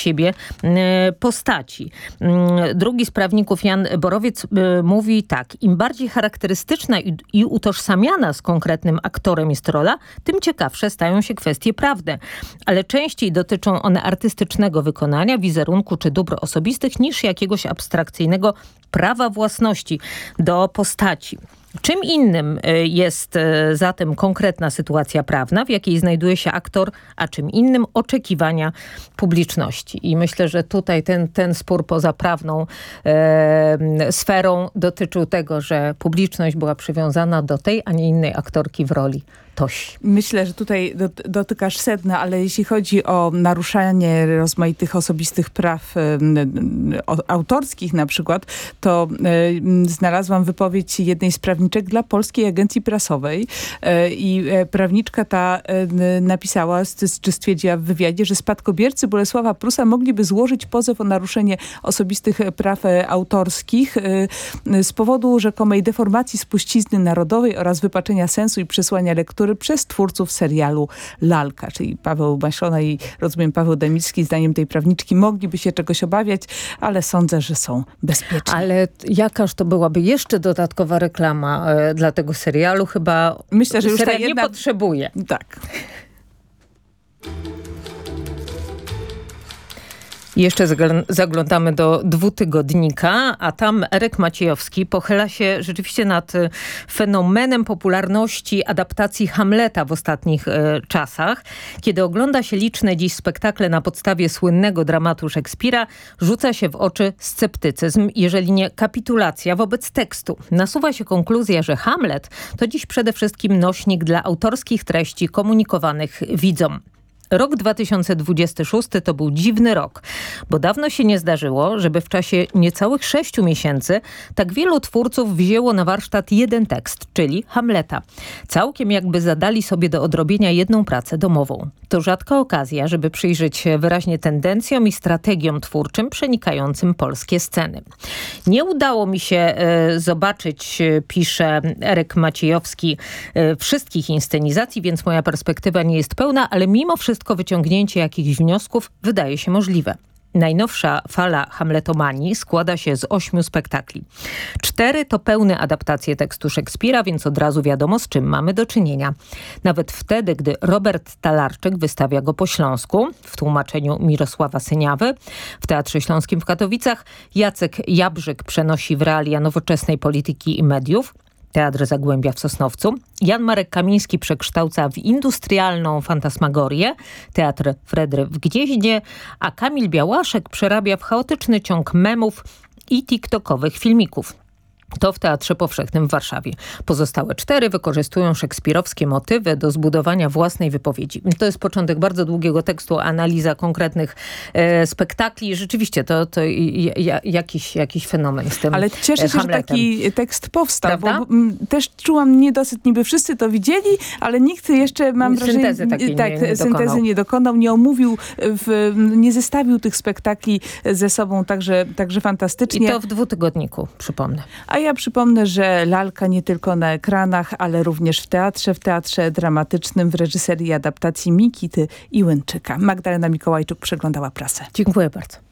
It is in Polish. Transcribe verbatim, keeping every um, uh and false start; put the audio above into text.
siebie postaci. Drugi z prawników, Jan Borowiec, mówi tak: im bardziej charakterystyczna i, i utożsamiana z konkretnym aktorem jest rola, tym ciekawsze stają się kwestie prawne. Ale częściej dotyczą one artystycznego wykonania, wizerunku czy dóbr osobistych niż jakiegoś abstrakcyjnego prawa własności do postaci. Czym innym jest zatem konkretna sytuacja prawna, w jakiej znajduje się aktor, a czym innym oczekiwania publiczności. I myślę, że tutaj ten, ten spór poza prawną e, sferą dotyczył tego, że publiczność była przywiązana do tej, a nie innej aktorki w roli Tosi. Myślę, że tutaj dotykasz sedna, ale jeśli chodzi o naruszanie rozmaitych osobistych praw autorskich na przykład, to znalazłam wypowiedź jednej z prawniczek dla Polskiej Agencji Prasowej i prawniczka ta napisała, czy stwierdziła w wywiadzie, że spadkobiercy Bolesława Prusa mogliby złożyć pozew o naruszenie osobistych praw autorskich z powodu rzekomej deformacji spuścizny narodowej oraz wypaczenia sensu i przesłania lektury przez twórców serialu Lalka, czyli Paweł Maślona i rozumiem Paweł Demicki, zdaniem tej prawniczki, mogliby się czegoś obawiać, ale sądzę, że są bezpieczni. Ale jakaż to byłaby jeszcze dodatkowa reklama e, dla tego serialu? Chyba myślę, że już serial ta jedna... nie potrzebuje. Tak. Jeszcze zaglądamy do dwutygodnika, a tam Erek Maciejowski pochyla się rzeczywiście nad fenomenem popularności adaptacji Hamleta w ostatnich e, czasach. Kiedy ogląda się liczne dziś spektakle na podstawie słynnego dramatu Szekspira, rzuca się w oczy sceptycyzm, jeżeli nie kapitulacja wobec tekstu. Nasuwa się konkluzja, że Hamlet to dziś przede wszystkim nośnik dla autorskich treści komunikowanych widzom. Rok dwa tysiące dwudziesty szósty to był dziwny rok, bo dawno się nie zdarzyło, żeby w czasie niecałych sześciu miesięcy tak wielu twórców wzięło na warsztat jeden tekst, czyli Hamleta. Całkiem jakby zadali sobie do odrobienia jedną pracę domową. To rzadka okazja, żeby przyjrzeć się wyraźnie tendencjom i strategiom twórczym przenikającym polskie sceny. Nie udało mi się e, zobaczyć, pisze Erek Maciejowski, e, wszystkich inscenizacji, więc moja perspektywa nie jest pełna, ale mimo wszystko Wszystko wyciągnięcie jakichś wniosków wydaje się możliwe. Najnowsza fala hamletomanii składa się z ośmiu spektakli. Cztery to pełne adaptacje tekstu Szekspira, więc od razu wiadomo, z czym mamy do czynienia. Nawet wtedy, gdy Robert Talarczyk wystawia go po śląsku, w tłumaczeniu Mirosława Syniawy, w Teatrze Śląskim w Katowicach, Jacek Jabrzyk przenosi w realia nowoczesnej polityki i mediów, Teatr Zagłębia w Sosnowcu. Jan Marek Kamiński przekształca w industrialną fantasmagorię, Teatr Fredry w Gnieźnie, a Kamil Białaszek przerabia w chaotyczny ciąg memów i tiktokowych filmików. To w Teatrze Powszechnym w Warszawie. Pozostałe cztery wykorzystują szekspirowskie motywy do zbudowania własnej wypowiedzi. To jest początek bardzo długiego tekstu, analiza konkretnych e, spektakli. Rzeczywiście to, to j, j, jakiś, jakiś fenomen z tym Ale cieszę się, Hamletem. że taki tekst powstał, Prawda? bo, bo m, też czułam niedosyt, niby wszyscy to widzieli, ale nikt jeszcze, mam wrażenie, syntezy takiej tak, nie, nie syntezy dokonał. nie dokonał, nie omówił, w, nie zestawił tych spektakli ze sobą także, także fantastycznie. I to w dwutygodniku, przypomnę. A ja przypomnę, że Lalka nie tylko na ekranach, ale również w teatrze, w teatrze dramatycznym, w reżyserii adaptacji Mikity i Łęczyka. Magdalena Mikołajczuk przeglądała prasę. Dziękuję bardzo.